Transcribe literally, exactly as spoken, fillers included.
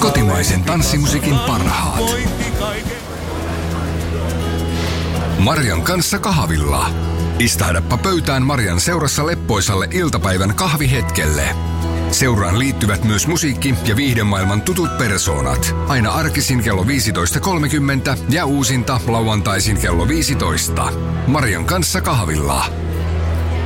Kotimaisen tanssimusiikin parhaat. Marian kanssa kahvilla. Istahdappa pöytään Marian seurassa leppoisalle iltapäivän kahvihetkelle. Seuraan liittyvät myös musiikki- ja viihdemaailman tutut persoonat. Aina arkisin kello viisitoista kolmekymmentä ja uusinta lauantaisin kello viisitoista. Marian kanssa kahvilla.